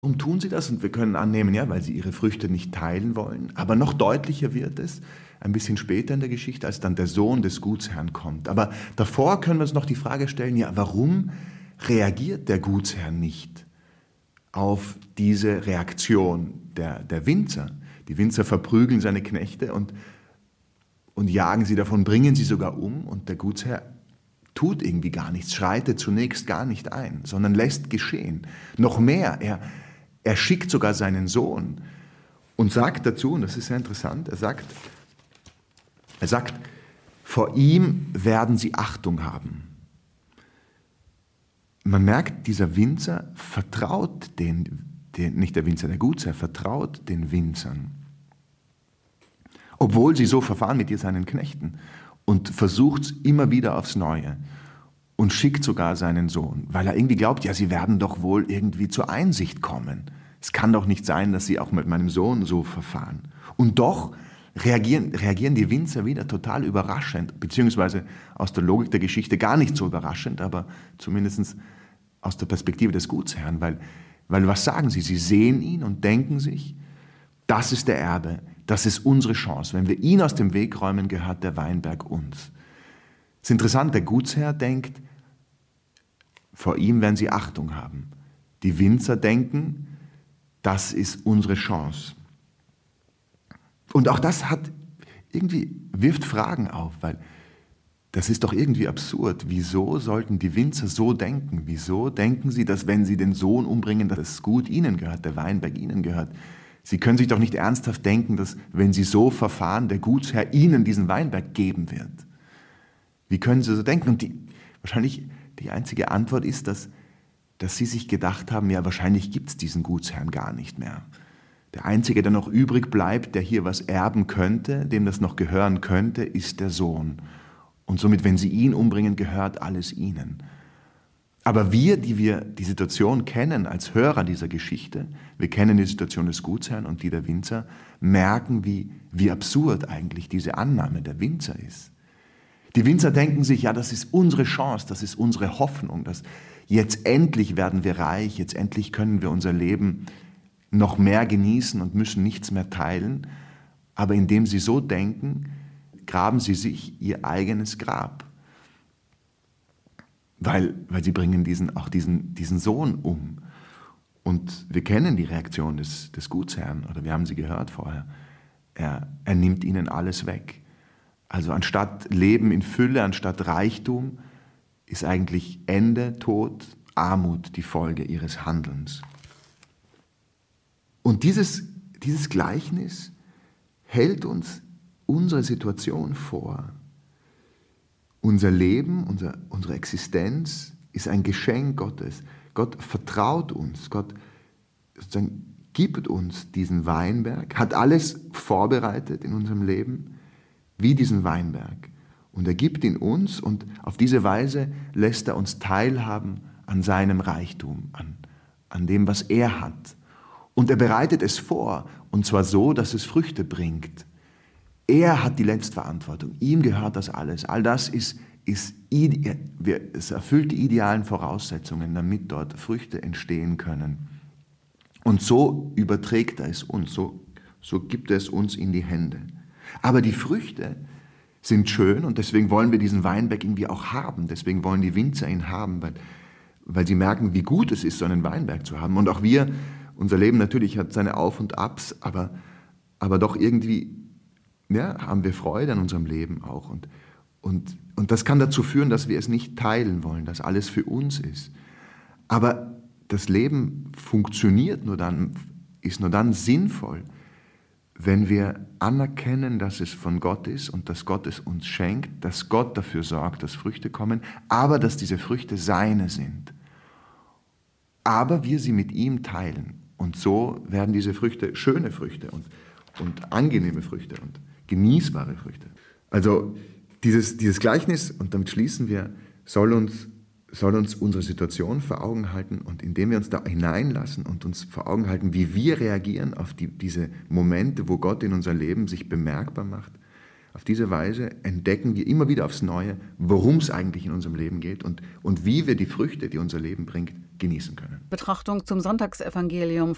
Warum tun sie das? Und wir können annehmen, ja, weil sie ihre Früchte nicht teilen wollen. Aber noch deutlicher wird es ein bisschen später in der Geschichte, als dann der Sohn des Gutsherrn kommt. Aber davor können wir uns noch die Frage stellen, ja, warum reagiert der Gutsherr nicht auf diese Reaktion der Winzer? Die Winzer verprügeln seine Knechte und jagen sie davon, bringen sie sogar um. Und der Gutsherr tut irgendwie gar nichts, schreitet zunächst gar nicht ein, sondern lässt geschehen. Noch mehr, er schickt sogar seinen Sohn und sagt dazu, und das ist sehr interessant, er sagt, vor ihm werden sie Achtung haben. Man merkt, dieser Winzer vertraut nicht der Winzer, der Gutsherr vertraut den Winzern. Obwohl sie so verfahren mit seinen Knechten und versucht es immer wieder aufs Neue und schickt sogar seinen Sohn, weil er irgendwie glaubt, ja, sie werden doch wohl irgendwie zur Einsicht kommen. Es kann doch nicht sein, dass sie auch mit meinem Sohn so verfahren. Und doch reagieren die Winzer wieder total überraschend, beziehungsweise aus der Logik der Geschichte gar nicht so überraschend, aber zumindest aus der Perspektive des Gutsherrn, weil was sagen sie? Sie sehen ihn und denken sich, das ist der Erbe, das ist unsere Chance. Wenn wir ihn aus dem Weg räumen, gehört der Weinberg uns. Es ist interessant, der Gutsherr denkt, vor ihm werden sie Achtung haben. Die Winzer denken, das ist unsere Chance. Und auch das wirft Fragen auf, weil das ist doch irgendwie absurd. Wieso sollten die Winzer so denken? Wieso denken sie, dass wenn sie den Sohn umbringen, dass das Gut ihnen gehört, der Weinberg ihnen gehört? Sie können sich doch nicht ernsthaft denken, dass wenn sie so verfahren, der Gutsherr ihnen diesen Weinberg geben wird. Wie können sie so denken? Und wahrscheinlich die einzige Antwort ist, dass sie sich gedacht haben, ja, wahrscheinlich gibt es diesen Gutsherrn gar nicht mehr. Der Einzige, der noch übrig bleibt, der hier was erben könnte, dem das noch gehören könnte, ist der Sohn. Und somit, wenn sie ihn umbringen, gehört alles ihnen. Aber wir die Situation kennen als Hörer dieser Geschichte, wir kennen die Situation des Gutsherrn und die der Winzer, merken, wie absurd eigentlich diese Annahme der Winzer ist. Die Winzer denken sich, ja, das ist unsere Chance, das ist unsere Hoffnung, dass jetzt endlich werden wir reich, jetzt endlich können wir unser Leben noch mehr genießen und müssen nichts mehr teilen. Aber indem sie so denken, graben sie sich ihr eigenes Grab. Weil sie bringen diesen Sohn um. Und wir kennen die Reaktion des Gutsherrn, oder wir haben sie gehört vorher. Er nimmt ihnen alles weg. Also anstatt Leben in Fülle, anstatt Reichtum, ist eigentlich Ende, Tod, Armut die Folge ihres Handelns. Und dieses Gleichnis hält uns unsere Situation vor. Unser Leben, unsere Existenz ist ein Geschenk Gottes. Gott vertraut uns, Gott sozusagen gibt uns diesen Weinberg, hat alles vorbereitet in unserem Leben, wie diesen Weinberg. Und er gibt ihn uns und auf diese Weise lässt er uns teilhaben an seinem Reichtum, an dem, was er hat. Und er bereitet es vor, und zwar so, dass es Früchte bringt. Er hat die Letztverantwortung, ihm gehört das alles. All das es erfüllt die idealen Voraussetzungen, damit dort Früchte entstehen können. Und so überträgt er es uns, so gibt er es uns in die Hände. Aber die Früchte sind schön und deswegen wollen wir diesen Weinberg irgendwie auch haben. Deswegen wollen die Winzer ihn haben, weil sie merken, wie gut es ist, so einen Weinberg zu haben. Und auch wir, unser Leben natürlich hat seine Auf und Abs, aber doch irgendwie haben wir Freude an unserem Leben auch. Und das kann dazu führen, dass wir es nicht teilen wollen, dass alles für uns ist. Aber das Leben funktioniert ist nur dann sinnvoll, wenn wir anerkennen, dass es von Gott ist und dass Gott es uns schenkt, dass Gott dafür sorgt, dass Früchte kommen, aber dass diese Früchte seine sind. Aber wir sie mit ihm teilen. Und so werden diese Früchte schöne Früchte und angenehme Früchte und genießbare Früchte. Also dieses Gleichnis, und damit schließen wir, soll uns unsere Situation vor Augen halten und indem wir uns da hineinlassen und uns vor Augen halten, wie wir reagieren auf diese Momente, wo Gott in unser Leben sich bemerkbar macht, auf diese Weise entdecken wir immer wieder aufs Neue, worum es eigentlich in unserem Leben geht und wie wir die Früchte, die unser Leben bringt, genießen können. Betrachtung zum Sonntagsevangelium